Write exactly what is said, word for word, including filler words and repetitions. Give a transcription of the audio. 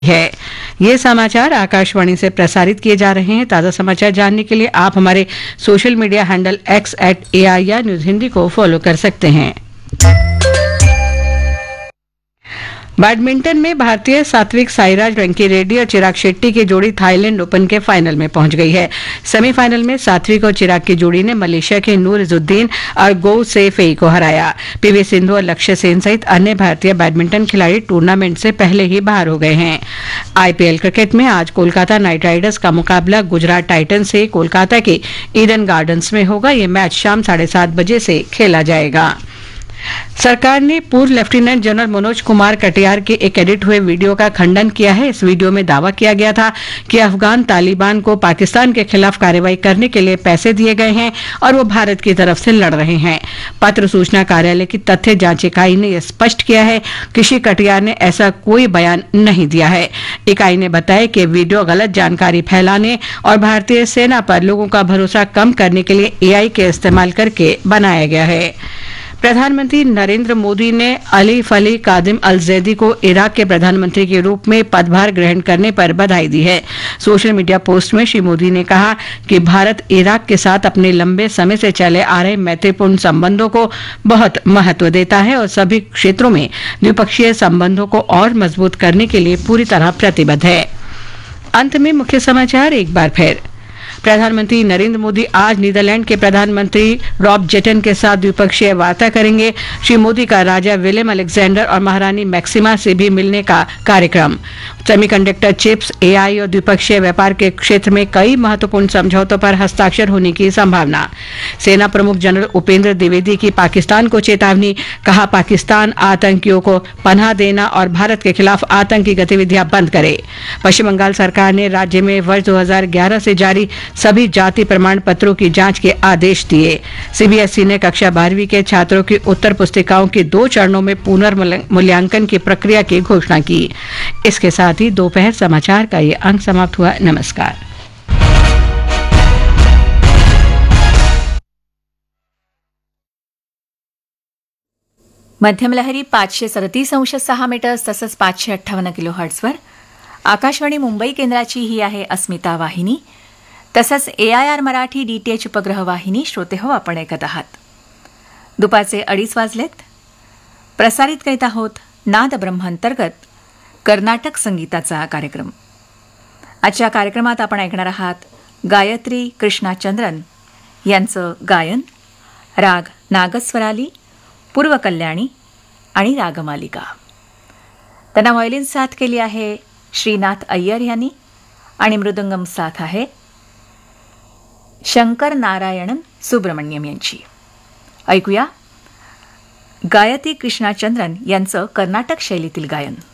है। ये समाचार आकाशवाणी से प्रसारित किए जा रहे हैं। ताज़ा समाचार जानने के लिए आप हमारे social media handle x eight A I R news Hindi को फॉलो कर सकते हैं। बैडमिंटन में भारतीय सात्विक साईराज रंकीरेड्डी और चिराग शेट्टी की जोड़ी थाईलैंड ओपन के फाइनल में पहुंच गई है। सेमीफाइनल में सात्विक और चिराग की जोड़ी ने मलेशिया के नूर इजुद्दीन और गो से फेई को हराया। पीवी सिंधु और लक्ष्य सेन सहित अन्य भारतीय बैडमिंटन खिलाड़ी टूर्नामेंट से पहले ही बाहर हो गए हैं। आईपीएल क्रिकेट में आज कोलकाता नाइट राइडर्स का मुकाबला गुजरात टाइटंस से कोलकाता के ईडन गार्डन्स में होगा। ये मैच शाम साढ़े सात बजे से खेला जाएगा। सरकार ने पूर्व लेफ्टिनेंट जनरल मनोज कुमार कटियार के एक एडिट हुए वीडियो का खंडन किया है। इस वीडियो में दावा किया गया था कि अफगान तालिबान को पाकिस्तान के खिलाफ कार्रवाई करने के लिए पैसे दिए गए हैं और वो भारत की तरफ से लड़ रहे हैं। पत्र सूचना कार्यालय की तथ्य जांच इकाई ने यह स्पष्ट किया है कि श्री कटियार ने ऐसा कोई बयान नहीं दिया है। इकाई ने बताया कि वीडियो गलत जानकारी फैलाने और भारतीय सेना पर लोगों का भरोसा कम करने के लिए एआई के इस्तेमाल करके बनाया गया है। प्रधानमंत्री नरेंद्र मोदी ने अली फली कादिम अल जैदी को इराक के प्रधानमंत्री के रूप में पदभार ग्रहण करने पर बधाई दी है। सोशल मीडिया पोस्ट में श्री मोदी ने कहा कि भारत इराक के साथ अपने लंबे समय से चले आ रहे मैत्रीपूर्ण संबंधों को बहुत महत्व देता है और सभी क्षेत्रों में द्विपक्षीय संबंधों को और मजबूत करने के लिए पूरी तरह प्रतिबद्ध है। अंत में मुख्य समाचार एक बार फिर। प्रधानमंत्री नरेंद्र मोदी आज नीदरलैंड के प्रधानमंत्री रॉब जेटन के साथ द्विपक्षीय वार्ता करेंगे। श्री मोदी का राजा विलियम अलेक्जेंडर और महारानी मैक्सिमा से भी मिलने का कार्यक्रम। सेमीकंडक्टर चिप्स, एआई और द्विपक्षीय व्यापार के क्षेत्र में कई महत्वपूर्ण समझौतों पर हस्ताक्षर होने की संभावना। सेना प्रमुख जनरल उपेंद्र द्विवेदी की पाकिस्तान को चेतावनी, कहा पाकिस्तान आतंकियों को पनाह देना और भारत के खिलाफ आतंकी गतिविधियां बंद करे। पश्चिम बंगाल सरकार ने राज्य में वर्ष दो हज़ार ग्यारह से जारी सभी जाति प्रमाण पत्रों की जांच के आदेश दिए। सीबीएसई ने कक्षा बारहवीं के छात्रों की उत्तर पुस्तिकाओं की दो चरणों में पुनर्मूल्यांकन की प्रक्रिया की घोषणा की। इसके साथ ही दोपहर समाचार का ये अंक समाप्त हुआ। नमस्कार। मध्यम लहरी पाचशे सदतीस अंश सहा मीटर्स तसंच पाचशे अठ्ठावन्न किलो हर्ट्झवर आकाशवाणी मुंबई केंद्राची ही आहे अस्मिता वाहिनी। तसंच ए आय आर मराठी डीटीएच उपग्रह वाहिनी. श्रोते हो, आपण ऐकत आहात. दुपारचे अडीच वाजलेत. प्रसारित करीत आहोत नाद ब्रह्मांतर्गत कर्नाटक संगीताचा कार्यक्रम. आजच्या कार्यक्रमात आपण ऐकणार आहात गायत्री कृष्णाचंद्रन यांचं गायन, राग नागस्वराली, पूर्वकल्याणी आणि रागमालिका. त्यांना व्हायोलिन साथ केली आहे श्रीनाथ अय्यर यांनी आणि मृदंगम साथ आहे शंकर नारायणन सुब्रमण्यम यांची. ऐकूया गायत्री कृष्णाचंद्रन यांचं कर्नाटक शैलीतील गायन.